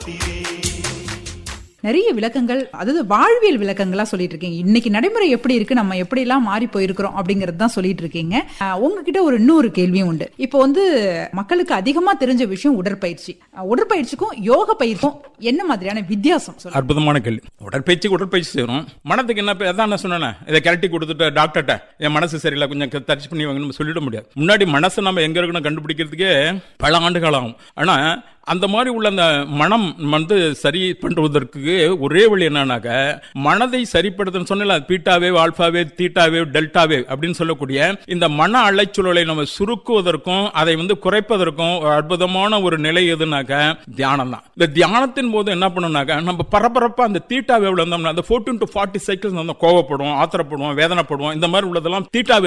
நிறைய விளக்கங்கள், அதாவது வாழ்வியல் விளக்கங்களா சொல்லிட்டு இருக்கீங்க. இன்னைக்கு நடைமுறை எப்படி இருக்கு, நம்ம எப்படி எல்லாம் மாறி போயிருக்கிறோம் அப்படிங்கறது தான் சொல்லிட்டு இருக்கீங்க. உங்ககிட்ட ஒரு இன்னொரு கேள்வியும் உண்டு. இப்போ மக்களுக்கு அதிகமா தெரிஞ்ச விஷயம் உடற்பயிற்சி. உடற்பயிற்சிக்கும் யோக பயிற்சிக்கும் என்ன மாதிரியான வித்தியாசம்? அற்புதமான கேள்வி. உடற்பயிற்சி செய்யணும். மனத்துக்கு என்ன அதான் நான் சொன்னேன், இதை கரெக்டி கொடுத்துட்டு டாக்டர்கிட்ட என் மனசு சரியில்லை கொஞ்சம் டச் பண்ணி வாங்க சொல்லிட முடியாது. முன்னாடி மனசு நம்ம எங்க இருக்கணும் கண்டுபிடிக்கிறதுக்கே பல ஆண்டுகள் ஆகும். ஆனா அந்த மாதிரி உள்ள அந்த மனம் சரி பண்றதற்கு ஒரே வழி என்னன்னாக்க, மனதை சரிப்படுத்த சொன்ன பீட்டாவே ஆல்பாவே தீட்டாவே டெல்டாவே அப்படின்னு சொல்லக்கூடிய இந்த மன அலைச்சூழலை நம்ம சுருக்குவதற்கும் அதை குறைப்பதற்கும் அற்புதமான ஒரு நிலை எதுனாக்க தியானம் தான். இந்த தியானத்தின் போது என்ன பண்ணுனாக்க, நம்ம பரபரப்பா அந்த தீட்டாவே அந்த 14 to 40 சைக்கிள்ஸ் கோவப்படுவோம், ஆத்திரப்படுவோம், வேதனைப்படுவோம், இந்த மாதிரி உள்ளதெல்லாம் தீட்டாவே